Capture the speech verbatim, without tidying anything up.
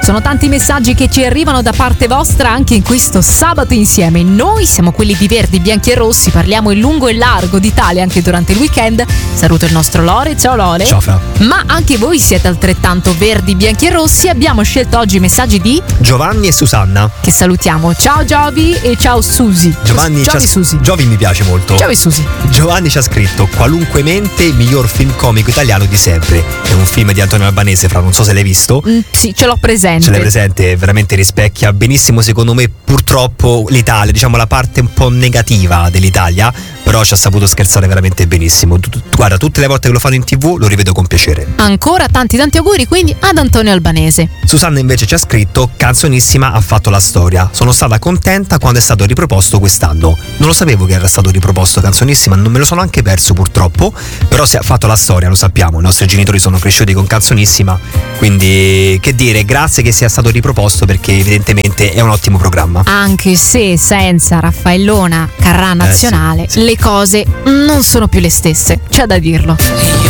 Sono tanti messaggi che ci arrivano da parte vostra anche in questo sabato insieme. Noi siamo quelli di Verdi, Bianchi e Rossi, parliamo in lungo e largo d'Italia anche durante il weekend. Saluto il nostro Lore, ciao Lore. Ciao Fra. Ma anche voi siete altrettanto Verdi, Bianchi e Rossi. Abbiamo scelto oggi i messaggi di Giovanni e Susanna. che salutiamo. Ciao Giovi e ciao Susi. Giovanni Giovi ci ha... Susi. Giovi mi piace molto. Giovi Susi. Giovanni ci ha scritto: qualunque mente, il miglior film comico italiano di sempre. È un film di Antonio Albanese, Fra, non so se l'hai visto. Mm, sì, ce l'ho presente. Ce l'hai presente, veramente rispecchia benissimo secondo me purtroppo l'Italia, diciamo la parte un po' negativa dell'Italia, però ci ha saputo scherzare veramente benissimo. Tu- tu- Guarda, tutte le volte che lo fanno in tv lo rivedo con piacere. Ancora tanti tanti auguri quindi ad Antonio Albanese. Susanna invece ci ha scritto: canzonissima, ha fatto la storia. Sono stata contenta quando è stato riproposto quest'anno. Non lo sapevo che era stato riproposto Canzonissima, non me lo sono anche perso purtroppo, però si è fatto la storia, lo sappiamo, i nostri genitori sono cresciuti con Canzonissima, quindi che dire, grazie che sia stato riproposto perché evidentemente è un ottimo programma. Anche se senza Raffaellona Carrà nazionale sì, sì. le cose non sono più le stesse, c'è da dirlo.